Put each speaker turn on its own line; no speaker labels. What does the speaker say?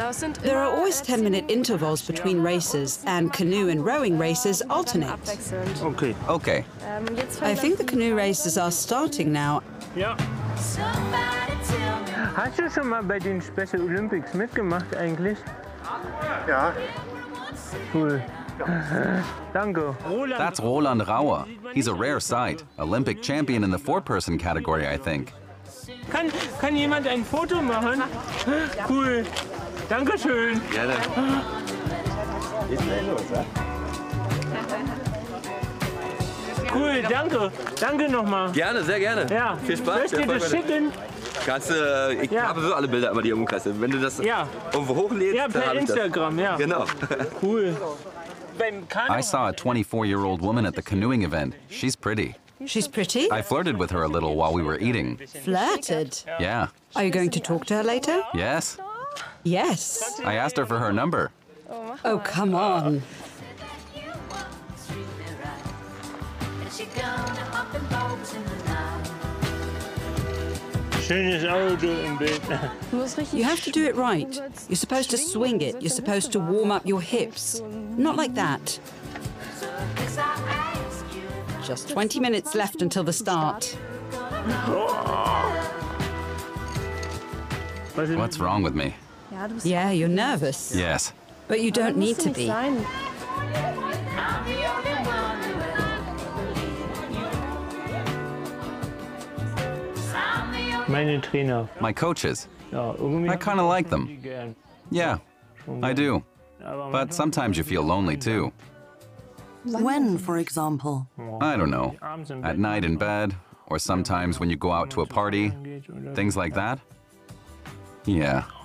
There are always 10-minute intervals between races, and canoe and rowing races alternate.
Okay.
Okay.
I think the canoe races are starting now.
Ja. Hast du schon mal bei den Special Olympics mitgemacht eigentlich?
Ja.
Cool. Danke.
That's Roland Rauer. He's a rare sight. Olympic champion in the four-person category, I think.
Kann jemand ein Foto machen? Cool. Dankeschön.
Gerne. Geht schnell los, ja?
Cool, danke. Danke nochmal.
Gerne, sehr gerne.
Ja.
Viel Spaß.
Soll ich dir das schicken?
Kannst du, ich habe so alle Bilder immer, die umkreisen. Wenn du das irgendwo hochlädst,
ja,
dann
per
habe ich das.
Instagram, ja.
Genau.
Cool.
I saw a 24-year-old woman at the canoeing event. She's pretty.
She's pretty?
I flirted with her a little while we were eating.
Flirted?
Yeah.
Are you going to talk to her later?
Yes.
Yes.
I asked her for her number.
Oh, come on.
Schönes Auto im Bild.
You have to do it right. You're supposed to swing it. You're supposed to warm up your hips. Not like that. Just 20 minutes left until the start.
What's wrong with me?
Yeah, you're nervous.
Yes.
But you don't need to be.
Meine Trainer.
My coaches.
Ja, irgendwie
I kind of like them.
die gern.
Yeah, I do. But sometimes you feel lonely too.
When, for example?
I don't know. At night in bed, or sometimes when you go out to a party. Things like that. Yeah.